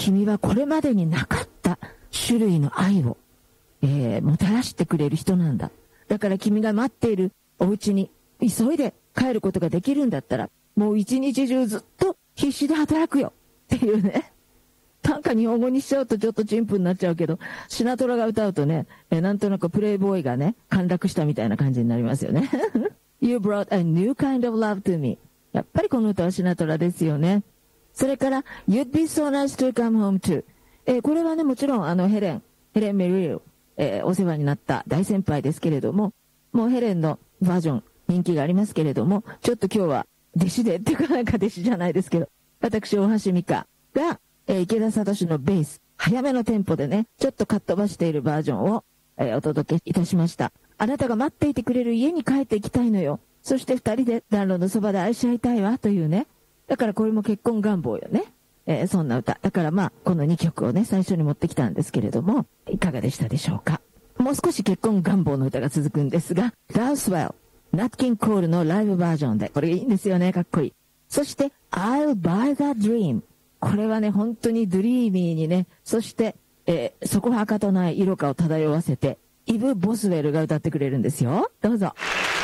君はこれまでになかった種類の愛を、もたらしてくれる人なんだ。だから君が待っているお家に急いで帰ることができるんだったら、もう一日中ずっと必死で働くよっていうね。なんか日本語にしちゃうとちょっと陳腐になっちゃうけど、シナトラが歌うとね、なんとなくプレイボーイがね、陥落したみたいな感じになりますよね。You brought a new kind of love to me. やっぱりこの歌はシナトラですよね。それから、You'd be so nice to come home too. これはね、もちろんヘレン・メリル、お世話になった大先輩ですけれども、もうヘレンのバージョン人気がありますけれども、ちょっと今日は弟子でっていうかなんか弟子じゃないですけど、私大橋美香が、池田聡のベース、早めのテンポでね、ちょっとかっ飛ばしているバージョンを、お届けいたしました。あなたが待っていてくれる家に帰っていきたいのよ。そして二人で暖炉のそばで愛し合いたいわというね。だからこれも結婚願望よね。そんな歌。だからまあ、この2曲をね、最初に持ってきたんですけれども、いかがでしたでしょうか。もう少し結婚願望の歌が続くんですが、Dowswell、ナットキンコールのライブバージョンで、これいいんですよね、かっこいい。そして、I'll buy that dream。これはね、本当にドリーミーにね、そして、そこはかとない色香を漂わせて、イブ・ボスウェルが歌ってくれるんですよ。どうぞ。